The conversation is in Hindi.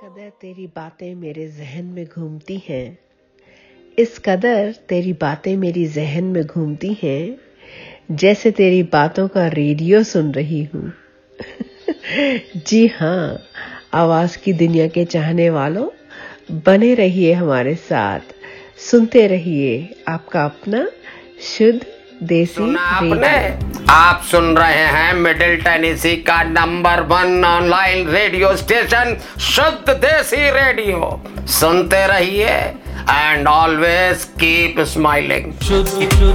कदर तेरी बातें मेरे जहन में घूमती हैं, इस कदर तेरी बातें मेरी जहन में घूमती हैं, जैसे तेरी बातों का रेडियो सुन रही हूँ। जी हाँ, आवाज की दुनिया के चाहने वालों, बने रहिए हमारे साथ, सुनते रहिए आपका अपना शुद्ध देसी सुना आपने? रेडियो। आप सुन रहे हैं मिडिल टेनेसी का नंबर 1 ऑनलाइन रेडियो स्टेशन शुद्ध देसी रेडियो। सुनते रहिए एंड ऑलवेज कीप स्माइलिंग। शुद्ध